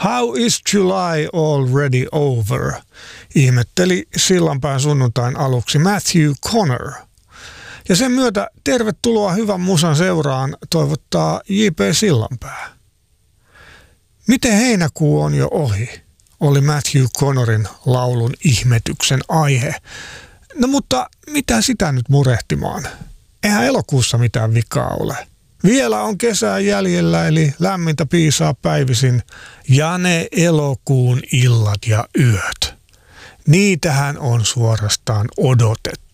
How is July already over? Ihmetteli Sillanpään sunnuntain aluksi Matthew Connor. Ja sen myötä tervetuloa hyvän musan seuraan toivottaa J.P. Sillanpää. Miten heinäkuu on jo ohi, oli Matthew Connorin laulun ihmetyksen aihe. No mutta mitä sitä nyt murehtimaan? Eihän elokuussa mitään vikaa ole. Vielä on kesää jäljellä, eli lämmintä piisaa päivisin, ja ne elokuun illat ja yöt. Niitähän on suorastaan odotettu.